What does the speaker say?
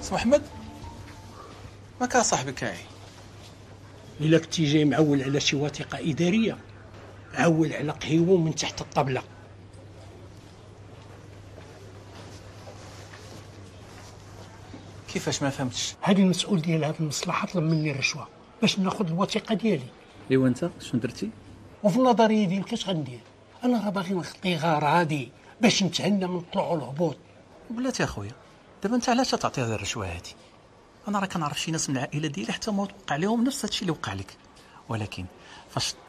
اسمو احمد، ما كان صاحبك هاي؟ إلا كنتي جاي معول على شي وثيقة إدارية، عول على قهيوه من تحت الطبلة. كيفاش ما فهمتش؟ هذه المسؤول ديال هذه المصلحة طلب مني الرشوة باش ناخذ الوثيقة ديالي. ايوا انت شنو درتي؟ وفي النظرية ديالك اش غندير؟ أنا راه باغي نخطي غراضي باش نتهنى من الطلوع والهبوط. بلاتي اخويا، دابا انت علاش تعطي هذه الرشوه هذه؟ انا راه كنعرف شي ناس من العائله ديالي حتى ما وقع لهم نفس هادشي اللي وقع لك، ولكن فاش